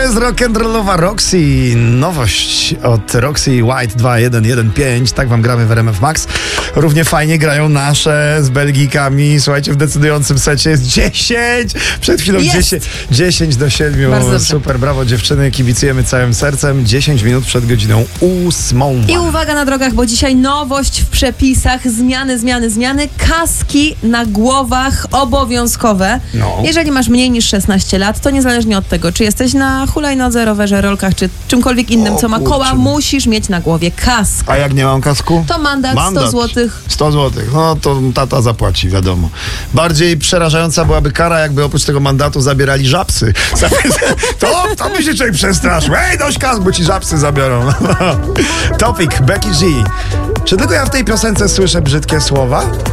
jest rock'n'rollowa Roxy. Nowość od Roxy White 2115. Tak wam gramy w RMF Max. Równie fajnie grają nasze z Belgikami. Słuchajcie, w decydującym secie jest 10. Przed chwilą 10 do 7. Super, brawo dziewczyny. Kibicujemy całym sercem. 10 minut przed godziną 8. I uwaga na drogach, bo dzisiaj nowość w przepisach. Zmiany. Kaski na głowach obowiązkowe. No. Jeżeli masz mniej niż 16 lat, to niezależnie od tego, czy jesteś na hulajnodze, rowerze, rolkach, czy czymkolwiek innym, co ma koła, musisz mieć na głowie kask. A jak nie mam kasku? To mandat 100 zł. 100 zł. No to tata zapłaci, wiadomo. Bardziej przerażająca byłaby kara, jakby oprócz tego mandatu zabierali żabsy. To by się człowiek przestraszył. Ej, dość kask, bo ci żabsy zabiorą. Topic, Becky G. Czy tylko ja w tej piosence słyszę brzydkie słowa?